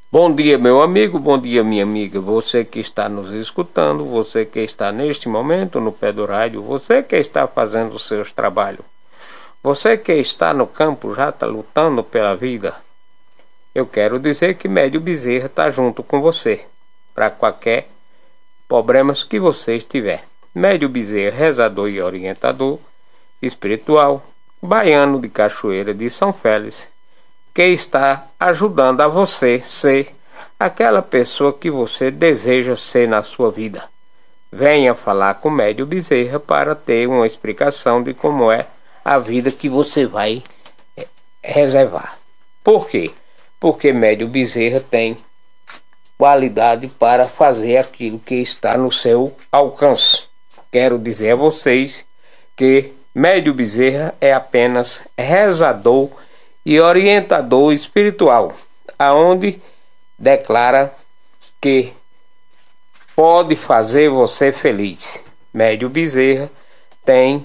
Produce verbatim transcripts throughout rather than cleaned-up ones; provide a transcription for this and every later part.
Bom dia, meu amigo, bom dia, minha amiga. Você que está nos escutando, você que está neste momento no pé do rádio, você que está fazendo os seus trabalhos, você que está no campo já está lutando pela vida. Eu quero dizer que Médio Bezerra está junto com você para qualquer problemas que você estiver. Médio Bezerra, rezador e orientador espiritual, baiano de Cachoeira de São Félix, que está ajudando a você ser aquela pessoa que você deseja ser na sua vida. Venha falar com Médio Bezerra para ter uma explicação de como é a vida que você vai reservar. Por quê? Porque Médio Bezerra tem qualidade para fazer aquilo que está no seu alcance. Quero dizer a vocês que Médio Bezerra é apenas rezador e orientador espiritual, aonde declara que pode fazer você feliz. Médio Bezerra tem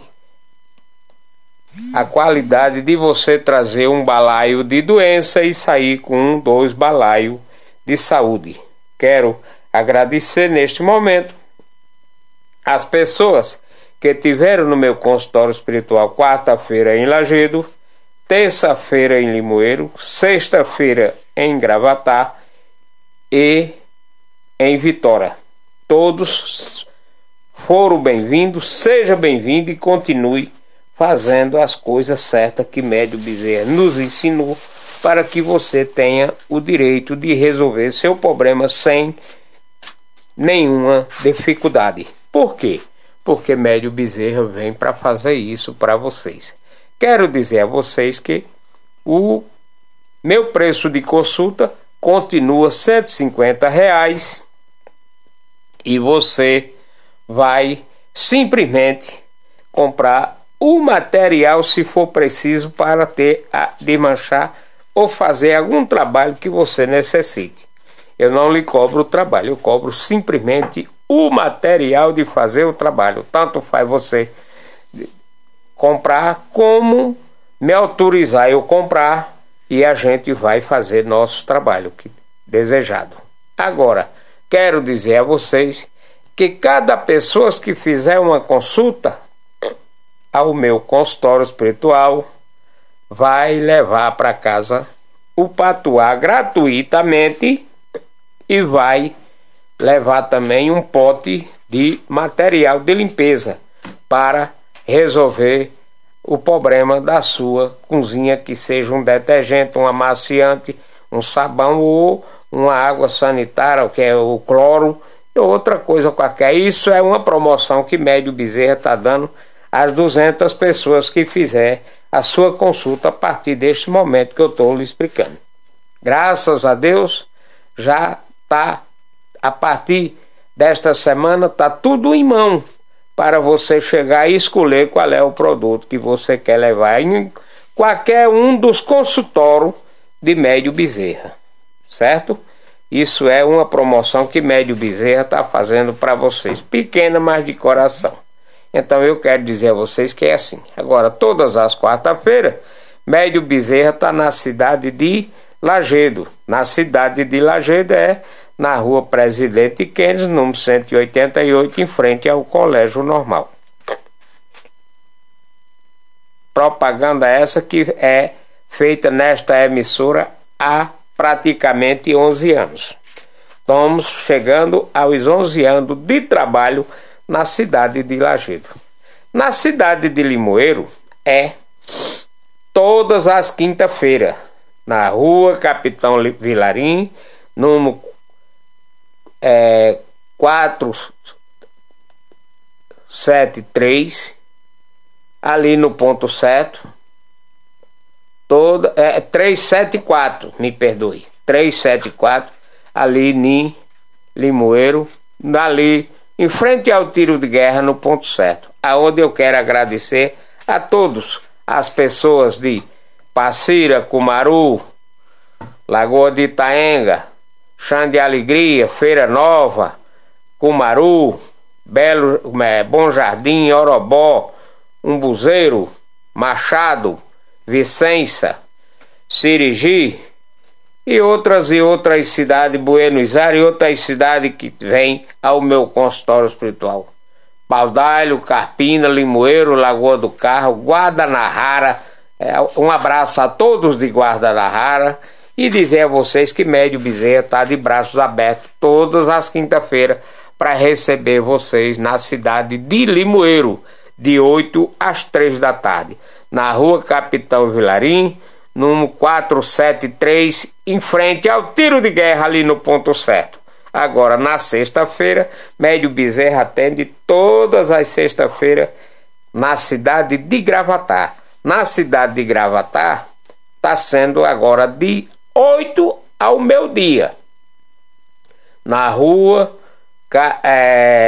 a qualidade de você trazer um balaio de doença e sair com um, dois balaios de saúde. Quero agradecer neste momento as pessoas que tiveram no meu consultório espiritual quarta-feira em Lagedo, terça-feira em Limoeiro, sexta-feira em Gravatá e em Vitória. Todos foram bem-vindos, seja bem-vindo e continue fazendo as coisas certas que Médio Bezerra nos ensinou para que você tenha o direito de resolver seu problema sem nenhuma dificuldade. Por quê? Porque Médio Bezerra vem para fazer isso para vocês. Quero dizer a vocês que o meu preço de consulta continua cento e cinquenta reais e você vai simplesmente comprar o material se for preciso para ter a desmanchar ou fazer algum trabalho que você necessite. Eu não lhe cobro o trabalho, eu cobro simplesmente o material de fazer o trabalho. Tanto faz você comprar como me autorizar eu comprar e a gente vai fazer nosso trabalho que desejado. Agora, quero dizer a vocês que cada pessoa que fizer uma consulta ao meu consultório espiritual vai levar para casa o patuá gratuitamente e vai levar também um pote de material de limpeza para resolver o problema da sua cozinha, que seja um detergente, um amaciante, um sabão ou uma água sanitária, que é o cloro, ou outra coisa qualquer. Isso é uma promoção que Médio Bezerra está dando às duzentas pessoas que fizer a sua consulta a partir deste momento que eu estou lhe explicando. Graças a Deus, já está, a partir desta semana, está tudo em mão para você chegar e escolher qual é o produto que você quer levar em qualquer um dos consultórios de Médio Bezerra, certo? Isso é uma promoção que Médio Bezerra está fazendo para vocês, pequena, mas de coração. Então eu quero dizer a vocês que é assim. Agora, todas as quarta-feiras, Médio Bezerra está na cidade de Lagedo. Na cidade de Lagedo é na rua Presidente Keynes, número cento e oitenta e oito, em frente ao Colégio Normal. Propaganda essa que é feita nesta emissora há praticamente onze anos. Estamos chegando aos onze anos de trabalho na cidade de Lagedo. Na cidade de Limoeiro é todas as quinta-feiras, na rua Capitão Vilarim, número é, quatrocentos e setenta e três, ali no ponto certo, toda, é, trezentos e setenta e quatro, me perdoe, trezentos e setenta e quatro, ali em Limoeiro, ali em frente ao tiro de guerra, no ponto certo, aonde eu quero agradecer a todos as pessoas de Passira, Cumaru, Lagoa de Itaenga, Chã de Alegria, Feira Nova, Cumaru, Belo, é, Bom Jardim, Orobó, Umbuzeiro, Machado, Vicença, Sirigi e outras e outras cidades, Buenos Aires e outras cidades que vêm ao meu consultório espiritual. Paudalho, Carpina, Limoeiro, Lagoa do Carro, Guadanahara. É, um abraço a todos de Guadanahara e dizer a vocês que Médio Bezerra está de braços abertos todas as quinta-feiras para receber vocês na cidade de Limoeiro, de oito às três da tarde, na rua Capitão Vilarim, número quatrocentos e setenta e três, em frente ao tiro de guerra, ali no ponto certo. Agora, na sexta-feira, Médio Bezerra atende todas as sextas-feiras na cidade de Gravatar. Na cidade de Gravatar, está sendo agora de oito ao meio-dia, na rua é,